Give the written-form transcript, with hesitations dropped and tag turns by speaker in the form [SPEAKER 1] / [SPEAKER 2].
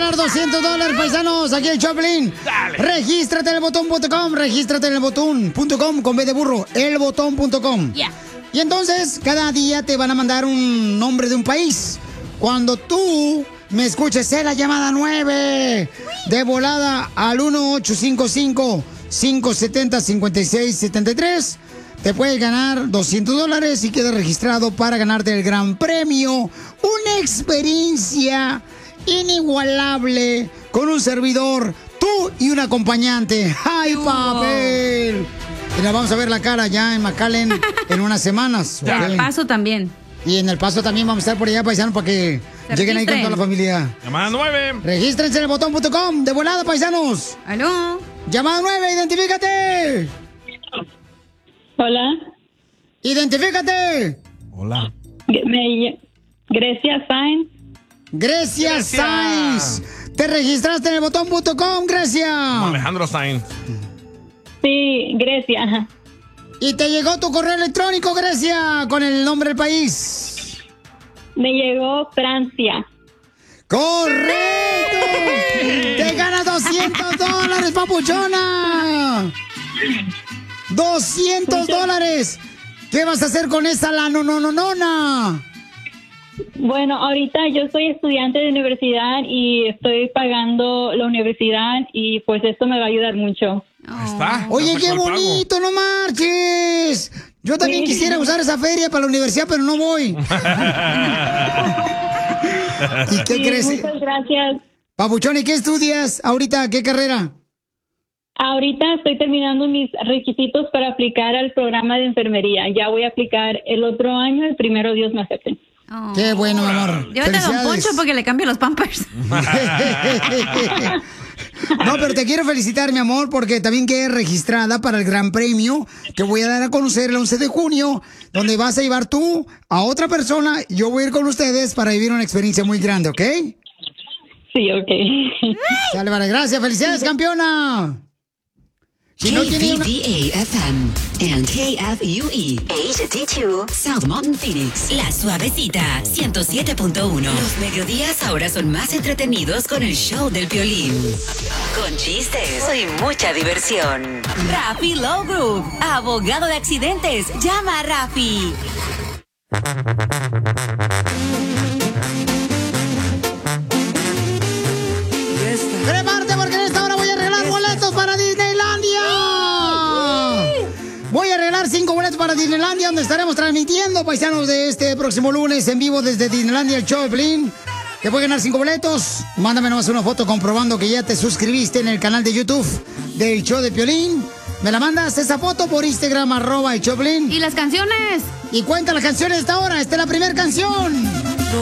[SPEAKER 1] ganar $200, paisanos, aquí en Choplin.
[SPEAKER 2] Dale.
[SPEAKER 1] Regístrate en elbotón.com, regístrate en elbotón.com con B de burro, elbotón.com.
[SPEAKER 3] Yeah.
[SPEAKER 1] Y entonces, cada día te van a mandar un nombre de un país. Cuando tú me escuches en la llamada 9, de volada al 1-855-570-5673, te puedes ganar $200 y quedas registrado para ganarte el gran premio. Una experiencia inigualable con un servidor, tú y un acompañante. ¡Ay, papel! Y la vamos a ver la cara ya en McAllen en unas semanas.
[SPEAKER 3] Y en El Paso también.
[SPEAKER 1] Y en El Paso también vamos a estar por allá, paisanos, para que lleguen ahí con toda la familia.
[SPEAKER 2] Llamada 9.
[SPEAKER 1] Regístrense en elbotón.com. De volada, paisanos.
[SPEAKER 3] ¿Aló?
[SPEAKER 1] Llamada 9, identifícate.
[SPEAKER 4] Hola.
[SPEAKER 1] Identifícate.
[SPEAKER 2] Hola.
[SPEAKER 4] Grecia Sainz.
[SPEAKER 1] Grecia Sainz. Te registraste en elbotón.com, Grecia.
[SPEAKER 2] Alejandro Sainz.
[SPEAKER 4] Sí, Grecia. Ajá.
[SPEAKER 1] Y te llegó tu correo electrónico, Grecia, con el nombre del país.
[SPEAKER 4] Me llegó Francia.
[SPEAKER 1] ¡Correcto! ¡Te ganas $200, papuchona! $200. ¿Qué vas a hacer con esa nona?
[SPEAKER 4] Bueno, ahorita yo soy estudiante de universidad y estoy pagando la universidad y pues esto me va a ayudar mucho.
[SPEAKER 2] ¿Está?
[SPEAKER 1] Oye, qué bonito, no marches. Yo también quisiera usar esa feria para la universidad, pero no voy. ¿Y qué crees?
[SPEAKER 4] Muchas gracias.
[SPEAKER 1] Papuchón, ¿y qué estudias ahorita? ¿Qué carrera?
[SPEAKER 4] Ahorita estoy terminando mis requisitos para aplicar al programa de enfermería. Ya voy a aplicar el otro año, el primero Dios me acepte.
[SPEAKER 3] Oh.
[SPEAKER 1] Qué bueno, mi amor.
[SPEAKER 3] Llévate a Don Poncho porque le cambio los pampers.
[SPEAKER 1] No, pero te quiero felicitar, mi amor, porque también quedé registrada para el gran premio que voy a dar a conocer el 11 de junio, donde vas a llevar tú a otra persona. Yo voy a ir con ustedes para vivir una experiencia muy grande, ¿ok?
[SPEAKER 4] Sí, ok.
[SPEAKER 1] Sale, vale, gracias. Felicidades, campeona. Si no tiene una...
[SPEAKER 5] KVDA-FM and KFUE HD2 South Mountain Phoenix.
[SPEAKER 6] La Suavecita 107.1. Los mediodías ahora son más entretenidos con el show del Piolín. Con chistes y mucha diversión. Rafi Low Group, abogado de accidentes. Llama a Rafi.
[SPEAKER 1] ¡Prepárate porque en esta hora voy a arreglar boletos para Disneylandia! Voy a arreglar 5 boletos para Disneylandia, donde estaremos transmitiendo, paisanos, de este próximo lunes en vivo desde Disneylandia, el show de Piolín. Te puede ganar 5 boletos. Mándame nomás una foto comprobando que ya te suscribiste en el canal de YouTube del show de Piolín. Me la mandas esa foto por Instagram, @el show de Piolín.
[SPEAKER 3] ¿Y las canciones?
[SPEAKER 1] Y cuenta las canciones de esta hora. Esta es la primera canción.